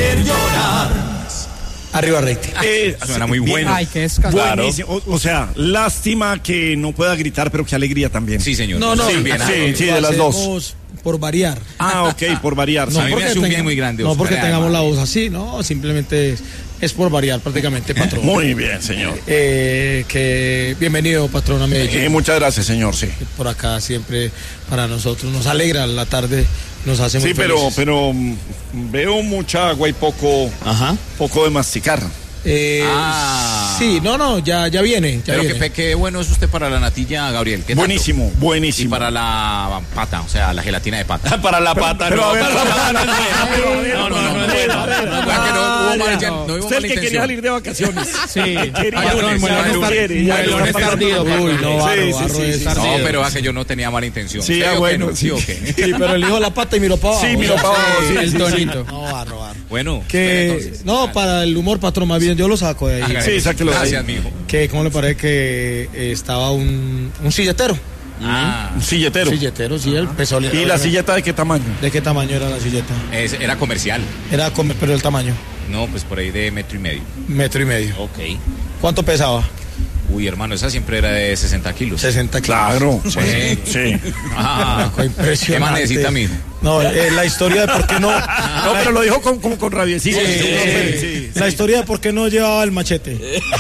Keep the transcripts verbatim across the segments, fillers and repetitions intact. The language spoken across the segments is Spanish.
hacer llorar. Arriba rating. Eh, Suena muy bueno. Ay, qué escándalo. Buenísimo. O, o sea, lástima que no pueda gritar, pero qué alegría también. Sí, señor. No, no, Sí, sí, bien, no, sí, sí, lo de las dos. hacemos por variar. Ah, ok, por variar. No a mí me porque hace un bien tenga- muy grande, No Oscar, porque tengamos además. la voz así, no, simplemente es, es por variar prácticamente, patrón. Muy bien, señor. Eh, que bienvenido, patrón, a Medellín. Eh, muchas gracias, señor, sí. Por acá siempre para nosotros nos alegra la tarde, nos hace muy Sí, pero, felices. pero mm, veo mucha agua y poco, Ajá. poco de masticar. Eh, Ah. Sí, no, no, ya, ya viene. Ya Pero viene. qué, qué bueno es usted para la natilla, Gabriel. ¿Qué tanto? Buenísimo, Y buenísimo. para la pata, o sea, la gelatina de pata. Para la pata, pero no. a ver, para la pata, no, No, no, no, no, no, no, no, que no hubo mala- no hubo Usted el mala que quería intención. salir de vacaciones. Sí. Quería Patrón, lunes, muelones ya no tar- quiere, ya muelones no está tardido, pasando. Uy, no, Sí, barro, sí, barro sí, de sí, tarde. No, pero es que yo no tenía mala intención. Sí, ¿Sí ah, o qué bueno, no? ¿Sí o sí. qué? Sí, pero el hijo la pata y miró para abajo. Sí, miró para abajo, sí, el sí, tonito. No, barro, barro. Bueno, Que, entonces. no, para el humor, patrón, más bien yo lo saco de ahí. Hágale. Sí, sáquelo de ahí. Gracias, mijo. Que, ¿cómo le parece que eh, estaba un, un silletero? Ah, Un silletero. Un silletero, sí, el pesolero. ¿Y la silleta de qué tamaño? ¿De qué tamaño era la silleta? es- era comercial. Era, come- pero el tamaño, No, pues por ahí de metro y medio. metro y medio. Ok. ¿Cuánto pesaba? Uy, hermano, esa siempre era de sesenta kilos. sesenta kilos. Claro. Sí. Sí. Ah, Fue impresionante. ¿qué más necesita, mijo? No, eh, la historia de por qué no. No, pero lo dijo con, como con rabiecito. Sí, Sí, sí. La historia de por qué no llevaba el machete.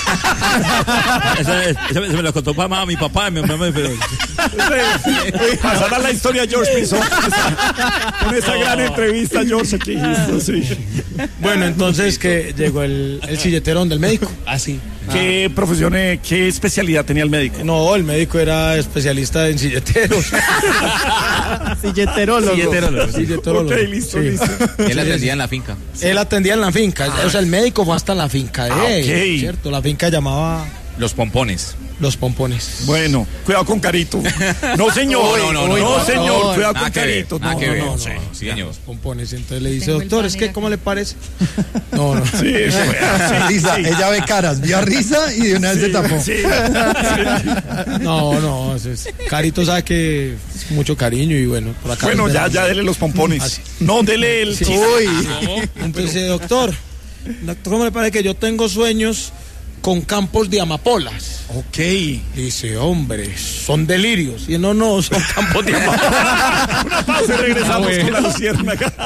Eso, eso me- eso me lo contó mamá, mi papá, mi mamá. Pero... Pasará la historia a George Pinzón con esa, con esa gran entrevista, George, que hizo, sí. Bueno, entonces que llegó el, el silleterón del médico. Así. ¿Qué profesión, eh, qué especialidad tenía el médico? No, el médico era especialista en silleteros. Silleterólogo. Silleterólogo. Silleterólogo. Ok, listo, Sí. listo. Él atendía en la finca. Él atendía en la finca, o sea, el médico fue hasta la finca de Ah, él, ok. ¿cierto? La finca llamaba Los pompones. Los Pompones. Bueno, cuidado con Carito. No, señor. No, no, no, no, no, señor, no, cuidado nada con que ver, Carito. nada No, que no, ver. no, Sí, no. sí, señor. Los Pompones. Entonces le dice, Tengo el doctor, es pan que, en ¿cómo la- le parece? No, no. Sí, eso fue así. Risa, ella ve caras, vio risa y de una vez se tapó. Sí. No, no, eso es- Carito sabe que es mucho cariño y bueno, por acá. Bueno, nos ya, verán. ya dele los pompones. Así. No, dele el. Sí. Uy, Entonces, doctor, doctor, ¿cómo le parece que yo tengo sueños con campos de amapolas? Ok. Dice, hombre, son delirios. Y él, no, no, son campos de amapolas. Una pausa y regresamos con la luciérnaga.